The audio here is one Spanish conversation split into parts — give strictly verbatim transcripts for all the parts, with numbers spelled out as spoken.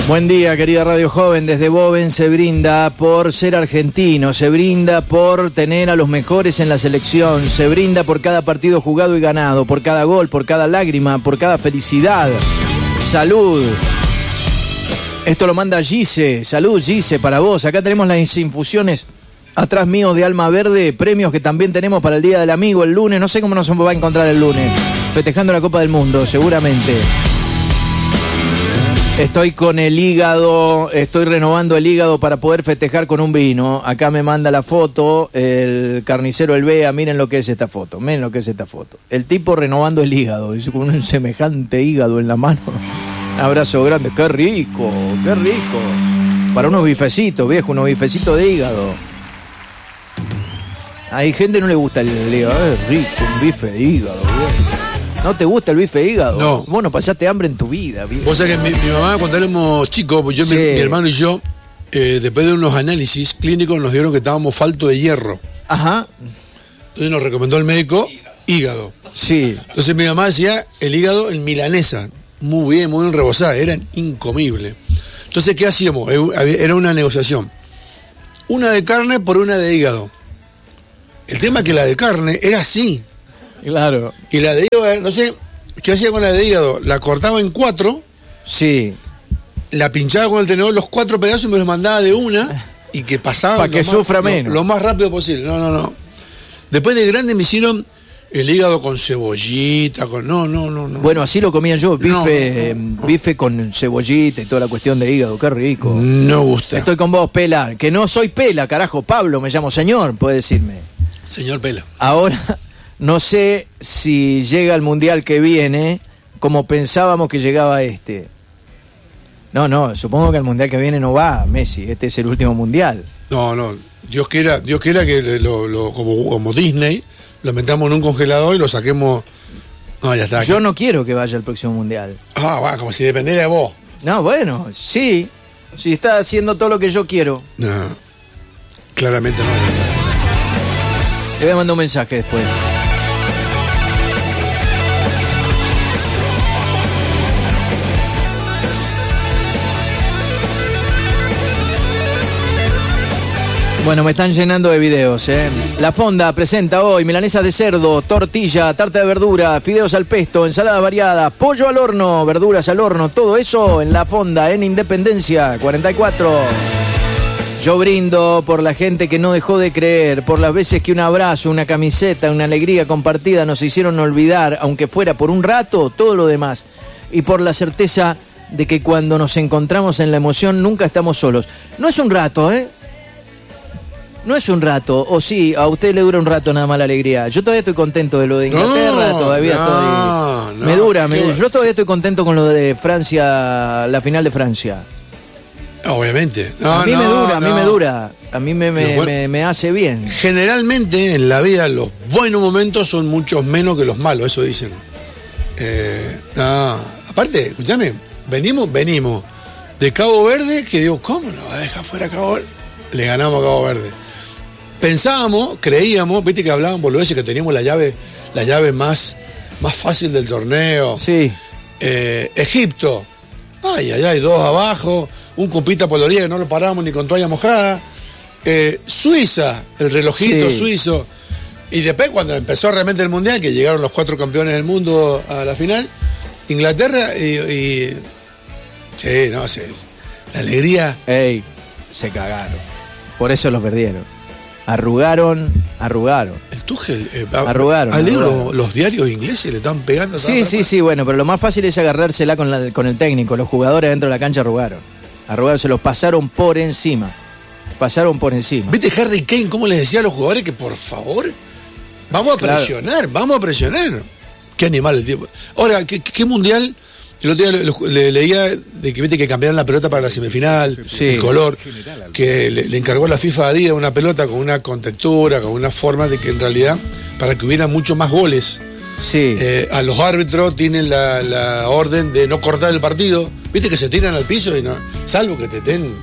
Buen día, querida Radio Joven. Desde Boven se brinda por ser argentino, se brinda por tener a los mejores en la selección, se brinda por cada partido jugado y ganado, por cada gol, por cada lágrima, por cada felicidad. Salud. Esto lo manda Gise. Salud, Gise, para vos. Acá tenemos las infusiones atrás mío de Alma Verde, premios que también tenemos para el Día del Amigo el lunes. No sé cómo nos va a encontrar el lunes, festejando la Copa del Mundo, seguramente. Estoy con el hígado, estoy renovando el hígado para poder festejar con un vino. Acá me manda la foto el carnicero El Bea, miren lo que es esta foto, miren lo que es esta foto. El tipo renovando el hígado, dice, con un semejante hígado en la mano. Un abrazo grande, qué rico, qué rico. Para unos bifecitos, viejo, unos bifecitos de hígado. Hay gente que no le gusta el hígado, es rico, un bife de hígado, viejo. ¿No te gusta el bife de hígado? No. Vos no pasaste hambre en tu vida, viejo. Vos sabés que mi, mi mamá, cuando éramos chicos, pues yo, sí. mi, mi hermano y yo, eh, después de unos análisis clínicos, nos dieron que estábamos faltos de hierro. Ajá. Entonces nos recomendó el médico hígado. Sí. Entonces mi mamá decía el hígado en milanesa. Muy bien, muy bien rebozada. Eran incomibles. Entonces, ¿qué hacíamos? Era una negociación. Una de carne por una de hígado. El tema es que la de carne era así. Claro. Y la de hígado, no sé, ¿qué hacía con la de hígado? La cortaba en cuatro. Sí. La pinchaba con el tenedor los cuatro pedazos y me los mandaba de una y que pasaba. Para que más, sufra lo, menos. Lo más rápido posible. No, no, no. Después de grande me hicieron el hígado con cebollita, con. No, no, no, no. Bueno, así lo comía yo, bife, no, eh, bife con cebollita y toda la cuestión de hígado, qué rico. No gusta. Estoy con vos, Pela. Que no soy Pela, carajo, Pablo, me llamo señor, puede decirme. Señor Pela. Ahora. No sé si llega el mundial que viene como pensábamos que llegaba este. No, no, supongo que el mundial que viene no va, Messi. Este es el último mundial. No, no. Dios quiera, Dios quiera que lo, lo, como, como Disney lo metamos en un congelador y lo saquemos. No, ya está. Yo no quiero que vaya al próximo mundial. Ah, va, como si dependiera de vos. No, bueno, sí. Si está haciendo todo lo que yo quiero. No, claramente no. Le voy a mandar un mensaje después. Bueno, me están llenando de videos, ¿eh? La Fonda presenta hoy milanesas de cerdo, tortilla, tarta de verdura, fideos al pesto, ensalada variada, pollo al horno, verduras al horno, todo eso en La Fonda, en Independencia, cuarenta y cuatro. Yo brindo por la gente que no dejó de creer, por las veces que un abrazo, una camiseta, una alegría compartida nos hicieron olvidar, aunque fuera por un rato, todo lo demás. Y por la certeza de que cuando nos encontramos en la emoción nunca estamos solos. No es un rato, ¿eh? No es un rato, o sí, a usted le dura un rato nada más la alegría. Yo todavía estoy contento de lo de Inglaterra, no, todavía no, estoy... No, me dura, me, yo todavía estoy contento con lo de Francia, la final de Francia. Obviamente. No, a mí no, me dura, a mí no. me dura, a mí me, me, bueno, me, me hace bien. Generalmente en la vida los buenos momentos son muchos menos que los malos, eso dicen. Eh, no, aparte, escúchame, venimos, venimos de Cabo Verde, que digo, ¿cómo no va a dejar fuera Cabo Verde? Le ganamos a Cabo Verde. Pensábamos, creíamos, viste que hablaban por lo ese que teníamos la llave, la llave más, más fácil del torneo. Sí. Eh, Egipto, ay, ay, ay, dos abajo, un compita por la orilla que no lo paramos ni con toalla mojada. Eh, Suiza, el relojito sí. suizo. Y después cuando empezó realmente el mundial, que llegaron los cuatro campeones del mundo a la final, Inglaterra y, y sí, no sé, la alegría. Ey, se cagaron. Por eso los perdieron. Arrugaron, arrugaron. El Tuchel, eh, arrugaron. Al arrugaron. Los, los diarios ingleses le están pegando. Sí, sí, más. sí, bueno, pero lo más fácil es agarrársela con, la, con el técnico. Los jugadores dentro de la cancha arrugaron. Arrugaron, se los pasaron por encima. Pasaron por encima. ¿Viste Harry Kane cómo les decía a los jugadores que por favor, vamos a presionar, claro. vamos a presionar? Qué animal el tipo. Ahora, ¿qué, qué mundial? El otro día le, le, leía de que viste que cambiaron la pelota para la semifinal, sí. el color, que le, le encargó la FIFA a Adidas una pelota con una contextura, con una forma de que en realidad, para que hubiera muchos más goles. Sí. Eh, a los árbitros tienen la, la orden de no cortar el partido. Viste que se tiran al piso y no, salvo que te den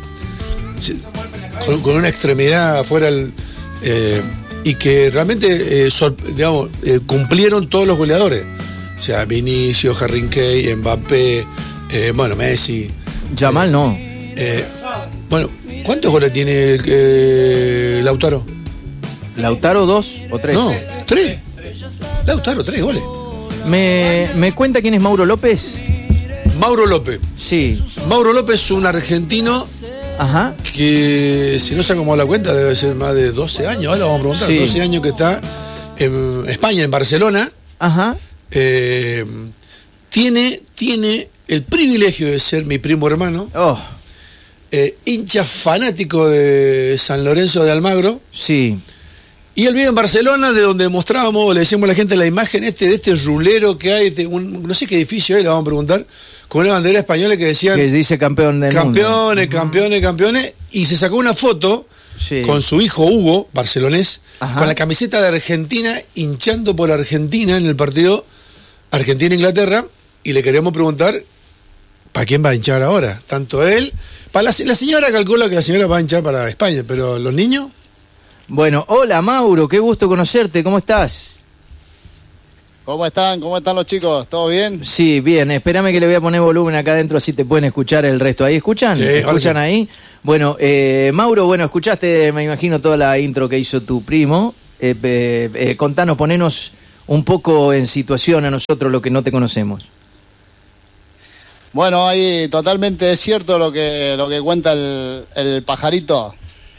con, con una extremidad afuera el, eh, y que realmente eh, sor, digamos, eh, cumplieron todos los goleadores. O sea, Vinicius, Harry Kane, Mbappé, eh, bueno, Messi, Yamal eh, no. Eh, bueno, ¿cuántos goles tiene el, eh, Lautaro? ¿Lautaro dos o tres? No, tres. Lautaro, tres goles. ¿Me, ¿Me cuenta quién es Mauro López? Mauro López. Sí. Mauro López es un argentino. Ajá. Que si no sacamos la cuenta debe ser más de doce años. Ahora vamos a preguntar. Sí. doce años que está en España, en Barcelona. Ajá. Eh, tiene, tiene el privilegio de ser mi primo hermano. Oh. Eh, hincha fanático de San Lorenzo de Almagro. Sí. Y él vive en Barcelona, de donde mostrábamos, le decíamos a la gente la imagen este de este rulero que hay, de un, no sé qué edificio es, le vamos a preguntar, con una bandera española que decían... Que dice campeón del campeones, mundo. campeones, campeones, y se sacó una foto sí. con su hijo Hugo, barcelonés, Ajá. con la camiseta de Argentina, hinchando por Argentina en el partido Argentina-Inglaterra, y le queríamos preguntar, ¿para quién va a hinchar ahora? Tanto él, para la, la señora calcula que la señora va a hinchar para España, pero los niños... Bueno, hola Mauro, qué gusto conocerte, ¿cómo estás? ¿Cómo están? ¿Cómo están los chicos? ¿Todo bien? Sí, bien, espérame que le voy a poner volumen acá adentro así te pueden escuchar el resto. ¿Ahí escuchan? Sí, ¿Escuchan sí. ahí? Bueno, eh, Mauro, bueno, escuchaste, me imagino, toda la intro que hizo tu primo. Eh, eh, eh, contanos, ponenos un poco en situación a nosotros, lo que no te conocemos. Bueno, ahí totalmente es cierto lo que, lo que cuenta el, el pajarito.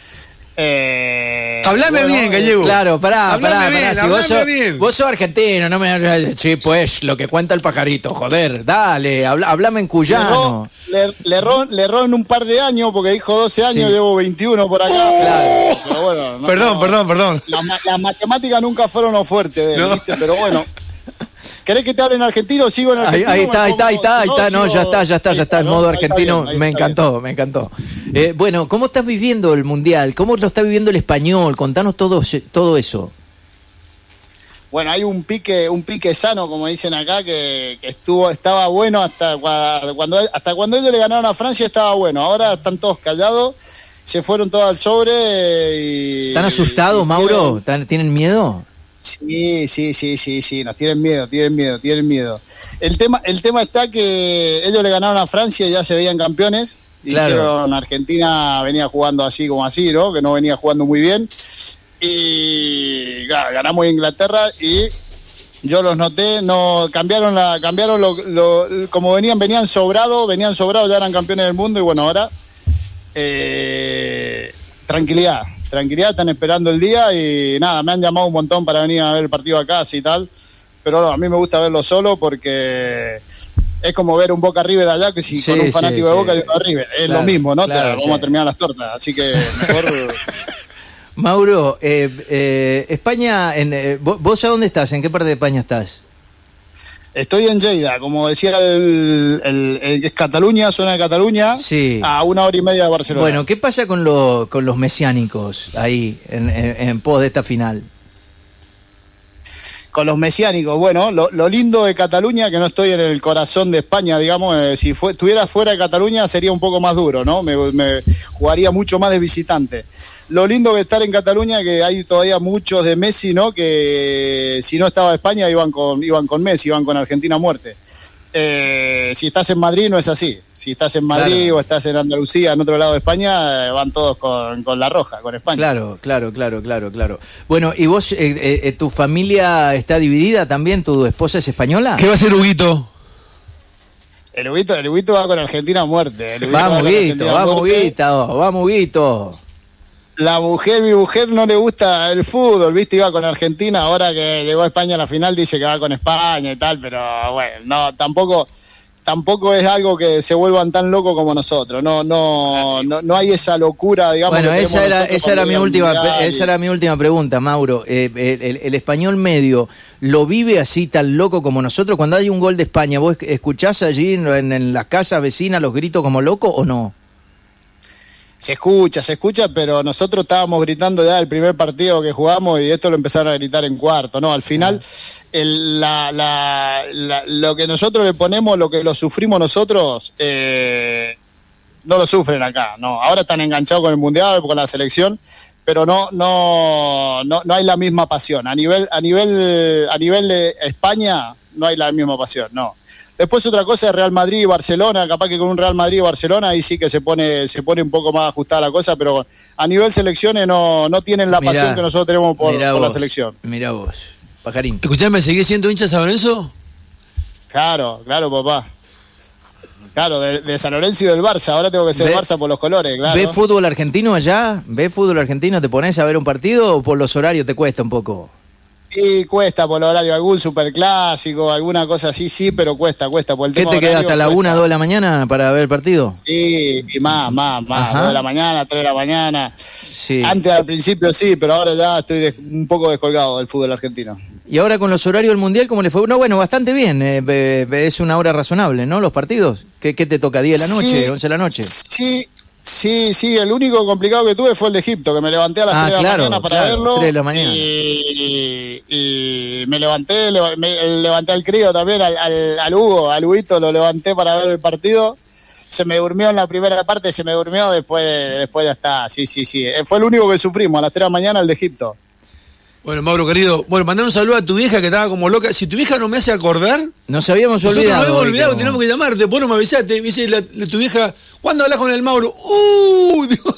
Eh, Hablame bueno, bien, eh, Gallego. Claro, pará, Hablame pará, bien, pará. Si hablame vos sos, bien. vos sos argentino, no me... Sí, pues, lo que cuenta el pajarito, joder, dale, habla, hablame en Le cuyano. erró, le, le, erró, le erró en un par de años porque dijo doce años, Sí. llevo veintiuno por acá. Claro. Pero bueno, no, Perdón, no, perdón, perdón. Las ma- las matemáticas nunca fueron lo fuerte de él, No. ¿viste? Pero bueno. ¿Querés que te hable en argentino? ¿Sigo en Ahí, argentino? ahí está, ahí está, ahí está, ahí ¿Me está, pongo- no, sigo- ya está, ya está, ya está, en ¿no? modo Ahí está argentino, bien, ahí me está encantó, me encantó. Eh, bueno, ¿cómo estás viviendo el Mundial? ¿Cómo lo está viviendo el español? Contanos todo, todo eso. Bueno, hay un pique, un pique sano, como dicen acá, que, que estuvo, estaba bueno hasta cua- cuando hasta cuando ellos le ganaron a Francia estaba bueno. Ahora están todos callados, se fueron todos al sobre y... ¿Están asustados, y Mauro? tienen- ¿Están- ¿Tienen miedo? Sí, sí, sí, sí, sí, nos tienen miedo, tienen miedo, tienen miedo. El tema, el tema está que ellos le ganaron a Francia y ya se veían campeones. Y Claro. dijeron, Argentina venía jugando así como así, ¿no? Que no venía jugando muy bien. Y claro, ganamos a Inglaterra y yo los noté, no cambiaron la, cambiaron lo, lo- como venían, venían sobrados, venían sobrados, ya eran campeones del mundo y bueno, ahora eh, tranquilidad, tranquilidad, están esperando el día y nada, me han llamado un montón para venir a ver el partido acá, así y tal, pero no, a mí me gusta verlo solo porque es como ver un Boca River allá, que si Sí, con un sí, fanático sí. de Boca y uno de River, es Claro, lo mismo, ¿no? claro, Te- vamos sí. a terminar las tortas, así que mejor... Mauro, eh, eh, España, en, eh, ¿vos, ¿vos a dónde estás? ¿En qué parte de España estás? Estoy en Lleida, como decía el, el, el- es Cataluña, zona de Cataluña, Sí. a una hora y media de Barcelona. Bueno, ¿qué pasa con, lo, con los mesiánicos ahí, en, en, en pos de esta final? Con los mesiánicos, bueno, lo, lo lindo de Cataluña, que no estoy en el corazón de España, digamos, eh, si fue, estuviera fuera de Cataluña sería un poco más duro, ¿no? Me, me jugaría mucho más de visitante. Lo lindo de estar en Cataluña, que hay todavía muchos de Messi, ¿no? Que si no estaba España iban con, iban con Messi, iban con Argentina a muerte. Eh, si estás en Madrid no es así. Si estás en Madrid Claro. o estás en Andalucía, en otro lado de España, eh, van todos con, con la roja, con España. Claro, claro, claro, claro, claro. Bueno, ¿y vos, eh, eh, tu familia está dividida también? ¿Tu esposa es española? ¿Qué va a hacer Huguito? El Huguito, el Huguito va con Argentina a muerte. El Huguito va Vamos, con Guito, Argentina a vamos, muerte. Guito, vamos, Guito. La mujer, mi mujer no le gusta el fútbol, ¿viste? Iba con Argentina, ahora que llegó a España a la final dice que va con España y tal, pero bueno, no, tampoco, tampoco es algo que se vuelvan tan locos como nosotros. No, no, no, no hay esa locura, digamos. Bueno, que esa tenemos era, nosotros esa era cuando mi llega el última, Mundial esa y- era mi última pregunta, Mauro. Eh, el, el- el español medio lo vive así tan loco como nosotros. Cuando hay un gol de España, ¿vos escuchás allí en, en, en las casas vecinas los gritos como locos o no? Se escucha, se escucha, pero nosotros estábamos gritando ya el primer partido que jugamos y esto lo empezaron a gritar en cuarto, ¿no? Al final, el, la, la, la- lo que nosotros le ponemos, lo que lo sufrimos nosotros, eh, no lo sufren acá, ¿no? Ahora están enganchados con el Mundial, con la selección, pero no, no, no, no hay la misma pasión. A nivel, a nivel, a nivel de España, no hay la misma pasión, no. Después otra cosa es Real Madrid y Barcelona, capaz que con un Real Madrid y Barcelona ahí sí que se pone se pone un poco más ajustada la cosa, pero a nivel selecciones no, no tienen la Mirá, pasión que nosotros tenemos por, por vos, la selección. Mirá vos, Pajarín. Escuchame, ¿seguís siendo hincha de San Lorenzo? Claro, claro, papá. Claro, de, de San Lorenzo y del Barça, ahora tengo que ser Ve, Barça por los colores, claro. ¿Ves fútbol argentino allá? ¿Ves fútbol argentino? ¿Te pones a ver un partido o por los horarios te cuesta un poco? Sí, cuesta por el horario, algún superclásico, alguna cosa así, sí, pero cuesta, cuesta. Por el ¿Qué tema te queda horario, hasta la cuesta. una, dos de la mañana para ver el partido? Sí, y más, más, más, Ajá. dos de la mañana, tres de la mañana. Sí. Antes al principio sí, pero ahora ya estoy des- un poco descolgado del fútbol argentino. Y ahora con los horarios del Mundial, ¿cómo le fue? No, bueno, bastante bien. Eh, eh, es una hora razonable, ¿no? Los partidos. ¿Qué, qué te toca? ¿diez de la noche? Sí, ¿once de la noche? Sí, sí, sí, el único complicado que tuve fue el de Egipto, que me levanté a las Ah, tres de claro, la mañana para claro, verlo. tres de la mañana. Y, y me levanté, leva- me, levanté al crío también, al, al, al Hugo, al Huguito lo levanté para ver el partido. Se me durmió en la primera parte, se me durmió, después, después ya está, sí, sí, sí. Eh, Fue el único que sufrimos, a las tres de la mañana el de Egipto. Bueno, Mauro, querido, bueno, mandá un saludo a tu vieja que estaba como loca. Si tu vieja no me hace acordar, Nos habíamos nosotros olvidado. nos habíamos hoy, olvidado, como- tenemos que llamarte. Vos no me avisaste, me dice la, la- tu vieja, ¿cuándo hablas con el Mauro? ¡Uh! Digo,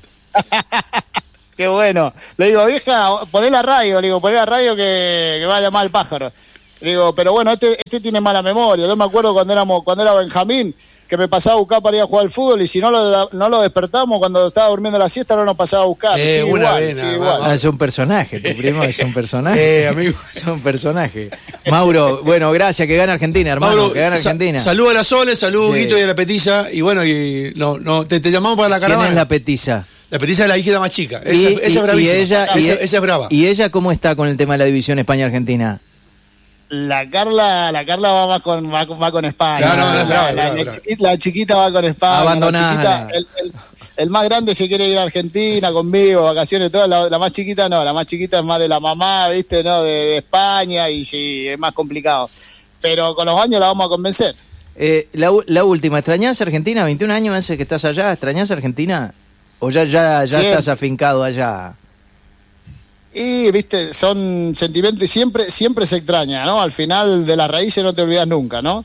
Qué bueno. Le digo, vieja, poné la radio, le digo, poné la radio que, que va a llamar al pájaro. Le digo, pero bueno, este, este tiene mala memoria. Yo me acuerdo cuando éramos, cuando era Benjamín, que me pasaba a buscar para ir a jugar al fútbol, y si no lo, no lo despertamos cuando estaba durmiendo la siesta, no nos pasaba a buscar. Eh, Sí, una igual, vena, sí, va, igual. Ah, es un personaje, tu primo es un personaje. Eh, amigo. Es un personaje. Mauro, bueno, gracias, que gana Argentina, hermano, Mauro, que gana sa- Argentina. Saludo a la Sole, saludo a Sí. Guito y a la Petiza. Y bueno, y no, no, te, te llamamos para la ¿Quién caravana. es la petiza? La Petiza es la hijita más chica. Esa, Y- esa y- es bravísima. y ella, y esa, e- esa es brava. ¿Y ella cómo está con el tema de la división España-Argentina? La Carla, la Carla va más con, va, con- va con España. Claro, no, la, es brava, la- brava, la brava. chiquita, la chiquita va con España. Abandonada. La chiquita, el, el, el más grande se quiere ir a Argentina conmigo, vacaciones, todo. La, la más chiquita no, la más chiquita es más de la mamá, viste, no, de, de España, y sí, es más complicado. Pero con los años la vamos a convencer. Eh, la, u- la última, ¿extrañás Argentina? veintiún años hace que estás allá, ¿extrañás Argentina? ¿O ya, ya, ya Sí. estás afincado allá? Y, viste, son sentimientos y siempre, siempre se extraña, ¿no? Al final de las raíces no te olvidas nunca, ¿no?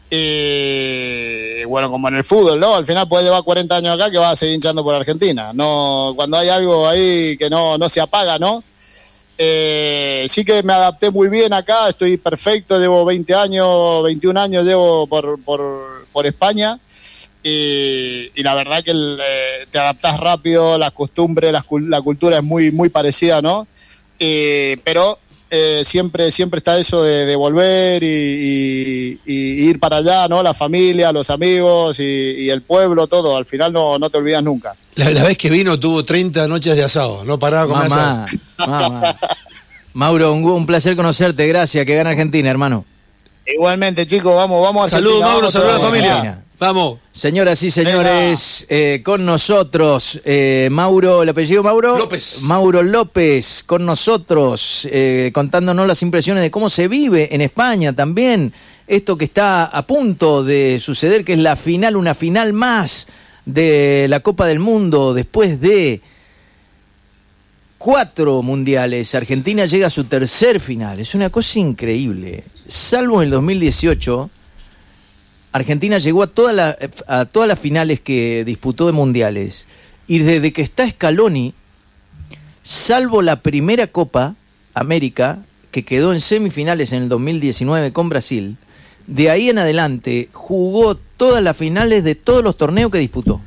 Y bueno, como en el fútbol, ¿no? Al final puedes llevar cuarenta años acá que vas a seguir hinchando por Argentina. No, cuando hay algo ahí que no, no se apaga, ¿no? Eh, sí que me adapté muy bien acá, estoy perfecto, llevo veinte años, veintiún años llevo por, por, por España. Y, y la verdad que el, eh, te adaptás rápido, las costumbres, la, la cultura es muy muy parecida, ¿no? Eh, pero eh, siempre siempre está eso de, de volver y, y, y ir para allá, ¿no? La familia, los amigos y, y el pueblo, todo. Al final no, no te olvidas nunca. La, la vez que vino tuvo treinta noches de asado, no paraba con Mamá, asado. mamá. Mauro, un, un placer conocerte, gracias, que gana Argentina, hermano. Igualmente, chicos, vamos, vamos a Saludos, Argentina, Mauro, vamos saludos a la todos. familia. Vamos. Señoras y señores, eh, con nosotros, eh, Mauro, ¿el apellido Mauro? López. Mauro López, con nosotros, eh, contándonos las impresiones de cómo se vive en España también. Esto que está a punto de suceder, que es la final, una final más de la Copa del Mundo, después de cuatro mundiales. Argentina llega a su tercer final, es una cosa increíble. Salvo en el dos mil dieciocho... Argentina llegó a, toda la, a todas las finales que disputó de mundiales. Y desde que está Scaloni, salvo la primera Copa América, que quedó en semifinales en el dos mil diecinueve con Brasil, de ahí en adelante jugó todas las finales de todos los torneos que disputó.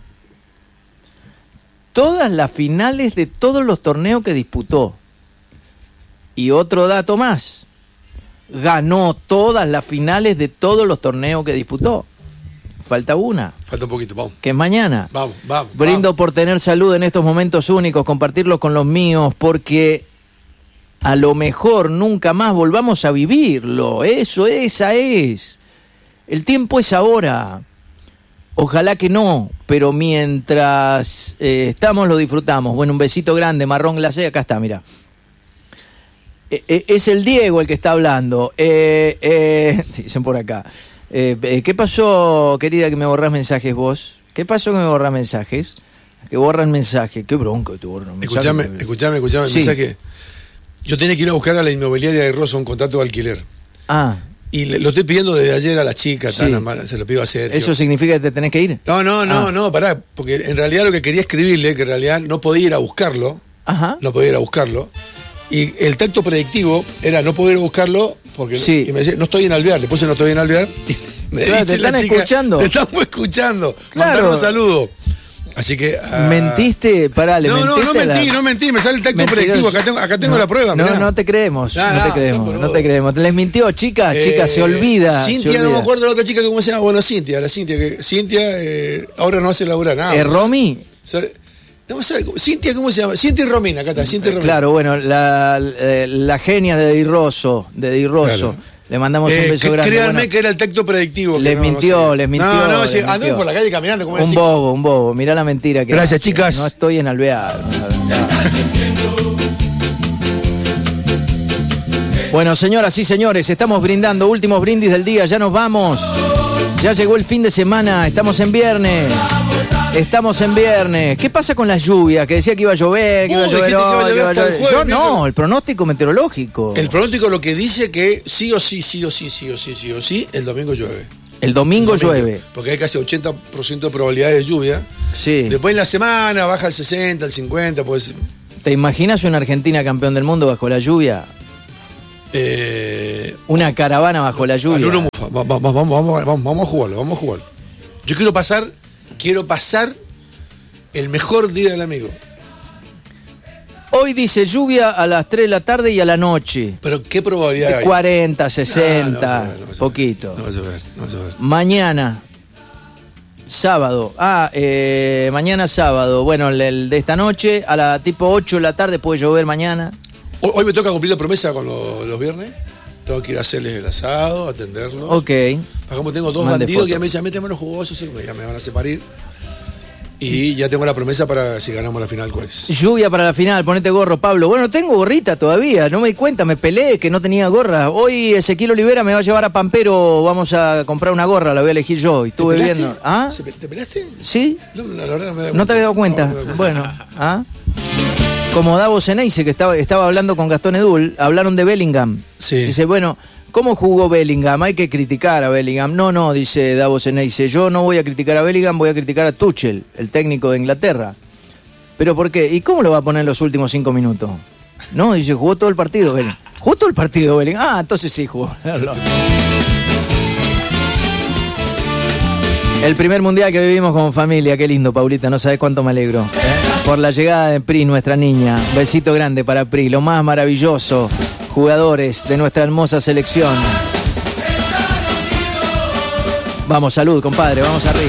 Todas las finales de todos los torneos que disputó. Y otro dato más. Ganó todas las finales de todos los torneos que disputó. Falta una, Falta un poquito, vamos. que es mañana. Vamos, vamos. Brindo vamos. por tener salud en estos momentos únicos, compartirlos con los míos, porque a lo mejor nunca más volvamos a vivirlo. Eso, esa es. El tiempo es ahora. Ojalá que no, pero mientras eh, estamos lo disfrutamos. Bueno, un besito grande, marrón glacé, acá está, mira. Eh, es el Diego el que está hablando. Eh, eh, dicen por acá. Eh, eh, ¿Qué pasó, querida, que me borrás mensajes vos? ¿Qué pasó que me borrás mensajes? Que borran mensajes. Qué bronca que te borran mensajes. Escuchame, escuchame, escuchame. Sí. Mensaje. Yo tenía que ir a buscar a la inmobiliaria de Rosso un contrato de alquiler. Ah, Y le, lo estoy pidiendo desde ayer a la chica, Sí. tan, se lo pido a Sergio. ¿Eso significa que te tenés que ir? No, no, no, Ah. no, pará, porque en realidad lo que quería escribirle, que en realidad no podía ir a buscarlo, Ajá. no podía ir a buscarlo, y el tacto predictivo era no poder ir a buscarlo, porque Sí. y me decía, no estoy en Alvear, le puse no estoy en Alvear, y me Claro, dice te la están chica, escuchando. Te estamos escuchando, Claro. mandar un saludo. Así que... ah, ¿Mentiste? Pará, le no, no, mentiste no a la- mentí, no mentí, me sale el tacto Mentiroso. predictivo, acá tengo, acá tengo No, la prueba, No, mirá. no te creemos, No, no, no, te son creemos, boludos. no te creemos. Les mintió, chicas, chicas, se Eh, olvida. se Cintia, no olvida. me acuerdo la otra chica cómo se llama. Bueno, Cintia, la Cintia, que Cintia eh, ahora no hace laburar nada. ¿Eh, Romy? O sea, no me sale, Cintia, ¿cómo se llama? Cintia y Romina, acá está, Cintia y Romina. Claro, bueno, la, la, la genia de Dirroso, de Dirroso. Claro. Le mandamos un Eh, beso que- grande. Créanme bueno. que era el tacto predictivo. que Les no, mintió, no sé. les mintió. No, no, les sí, mintió. andamos por la calle caminando como Un decís. bobo, un bobo. Mirá la mentira que Gracias, hace. chicas. No estoy en Alvear. Bueno, señoras y señores, estamos brindando. Últimos brindis del día. Ya nos vamos. Ya llegó el fin de semana. Estamos en viernes. Estamos en viernes. ¿Qué pasa con las lluvias? Que decía que iba a llover, que iba a Vos llover dijiste que iba a hoy, que llover iba a hasta el llover. jueves, Yo no, miércoles. el pronóstico meteorológico. El pronóstico lo que dice que sí o sí, sí o sí, sí o sí, sí o sí, el domingo llueve. El domingo El domingo, llueve. Porque hay casi ochenta por ciento de probabilidades de lluvia. Sí. Después en la semana baja al sesenta, al cincuenta, pues... ¿Te imaginas una Argentina campeón del mundo bajo la lluvia? Eh, Una caravana bajo la lluvia. Aluro Mufa, va- va- va- vamos, vamos, vamos, vamos a jugarlo, vamos a jugarlo. Yo quiero pasar, quiero pasar el mejor día del amigo. Hoy dice lluvia a las tres de la tarde y a la noche. Pero qué probabilidad hay. cuarenta, Ah, sesenta, no vas a ver, no vas a ver. poquito. No vas a ver, no vas a ver. Mañana, sábado. Ah, eh, mañana sábado. Bueno, el, el de esta noche, a la tipo ocho de la tarde puede llover mañana. Hoy, hoy me toca cumplir la promesa con lo- los viernes. Tengo que ir a hacerles el asado, atenderlos. Ok. Acá como tengo dos Mande bandidos foto. que ya me dicen, méteme los jugosos, sí, ya me van a separar. Y ya tengo la promesa para si ganamos la final, ¿cuál es? Lluvia para la final, ponete gorro, Pablo. Bueno, tengo gorrita todavía, no me di cuenta, me peleé que no tenía gorra. Hoy Ezequiel Olivera me va a llevar a Pampero, vamos a comprar una gorra, la voy a elegir yo. Y estuve ¿Te pelaste? viendo. ¿Ah? ¿Se pe- ¿Te pelaste? ¿Sí? No, no, la verdad no me he dado ¿No te habías dado cuenta? No, no me he dado Bueno, ¿ah? Como Davos Eneise, que estaba, estaba hablando con Gastón Edul, hablaron de Bellingham. Sí. Dice, bueno, ¿cómo jugó Bellingham? Hay que criticar a Bellingham. No, no, dice Davos Eneise, yo no voy a criticar a Bellingham, voy a criticar a Tuchel, el técnico de Inglaterra. ¿Pero por qué? ¿Y cómo lo va a poner en los últimos cinco minutos? No, dice, jugó todo el partido Bellingham. ¿Jugó todo el partido Bellingham? Ah, entonces sí jugó. El primer mundial que vivimos como familia, qué lindo, Paulita, no sabes cuánto me alegro. ¿eh? Por la llegada de Pri, nuestra niña. Besito grande para Pri, lo más maravilloso. Jugadores de nuestra hermosa selección. Vamos, salud, compadre, vamos arriba.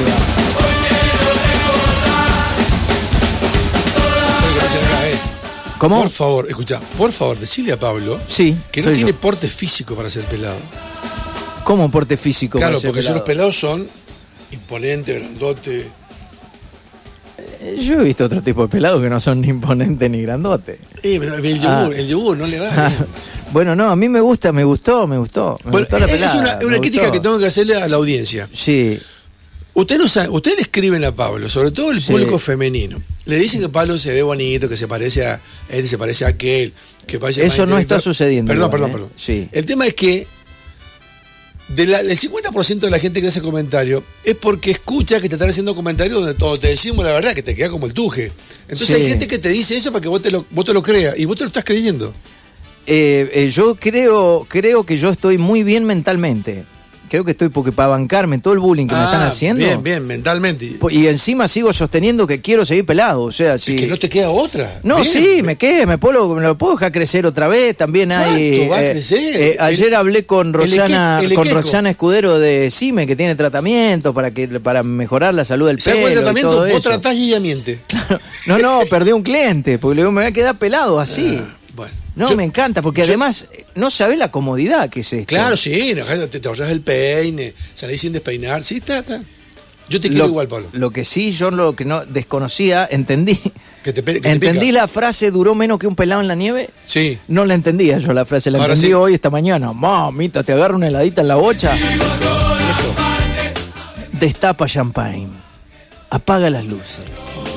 ¿Cómo? Por favor, escucha, por favor, decile a Pablo Sí, que no soy tiene yo. porte físico para ser pelado. ¿Cómo porte físico? Claro, para ser porque pelado? los pelados son imponentes, grandotes. Eh, Yo he visto otro tipo de pelados que no son ni imponentes ni grandotes. Eh, pero el yogur, Ah. el yogur no le va Ah, bien. Bueno, no, a mí me gusta, me gustó, me gustó. Me Bueno, gustó la es pelada. una, me una crítica gustó. que tengo que hacerle a la audiencia. Sí, Usted no sabe, usted le escriben a Pablo, sobre todo el Sí. público femenino. Le dicen que Pablo se ve bonito, que se parece a este, se parece a aquel, que parece más Eso no está intelectual. sucediendo Perdón, igual, perdón, ¿eh? perdón. Sí. El tema es que de la- el cincuenta por ciento de la gente que hace comentario es porque escucha que te están haciendo comentarios donde todo te decimos la verdad, que te queda como el tuje. Entonces Sí. hay gente que te dice eso para que vos te lo, vos te lo creas y vos te lo estás creyendo. Eh, eh, yo creo, creo que yo estoy muy bien mentalmente. Creo que estoy porque para bancarme todo el bullying que me están Ah, haciendo. Bien, bien, mentalmente. po- Y encima sigo sosteniendo que quiero seguir pelado. O sea, si. Es que no te queda otra. No, Bien, sí, bien. me quedé, me puedo, me lo puedo dejar crecer otra vez. También hay. ¿Cuánto va a eh, crecer? eh, ayer El- hablé con el Roxana, eque- el con equeco. Roxana Escudero de CIME, que tiene tratamiento para que para mejorar la salud del ¿Se da pelo. cuenta y también? todo Vos eso. tratás y ella miente. No, no, perdí un cliente, porque le digo, me voy a quedar pelado así. Ah, bueno. No, Yo- me encanta, porque yo- además eh, no sabés la comodidad que es esto. Claro, sí, no, te, te ahorras el peine, salís sin despeinar, sí, está, está. Yo te quiero Lo, igual, Pablo. lo que sí, yo lo que no desconocía, entendí. Que te, pe- que te Entendí pica. la frase duró menos que un pelado en la nieve. Sí. No la entendía yo la frase, la Ahora entendí sí. hoy esta mañana. Mamita, te agarro una heladita en la bocha. Destapa champagne. Apaga las luces.